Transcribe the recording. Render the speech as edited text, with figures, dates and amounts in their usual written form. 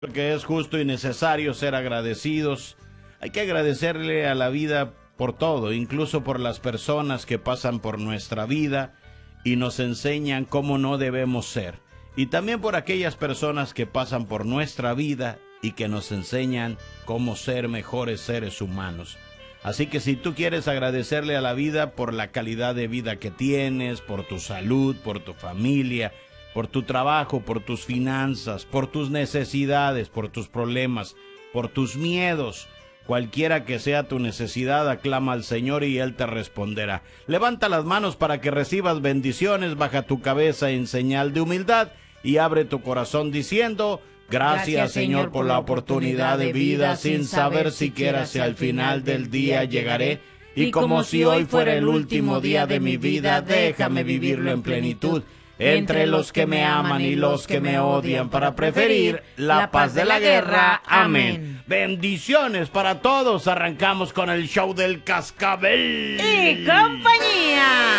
Porque es justo y necesario ser agradecidos. Hay que agradecerle a la vida por todo, incluso por las personas que pasan por nuestra vida y nos enseñan cómo no debemos ser. Y también por aquellas personas que pasan por nuestra vida y que nos enseñan cómo ser mejores seres humanos. Así que si tú quieres agradecerle a la vida por la calidad de vida que tienes, por tu salud, por tu familia, por tu trabajo, por tus finanzas, por tus necesidades, por tus problemas, por tus miedos, cualquiera que sea tu necesidad, aclama al Señor y Él te responderá. Levanta las manos para que recibas bendiciones, baja tu cabeza en señal de humildad y abre tu corazón diciendo: Gracias, Señor, por la oportunidad de vida, sin saber siquiera si al final del día llegaré. Y como si hoy fuera el último día de mi vida, déjame vivirlo en plenitud, entre los que me aman y los que me odian, para preferir la paz de la guerra. Amén. Bendiciones para todos. Arrancamos con el show del Cascabel y compañía.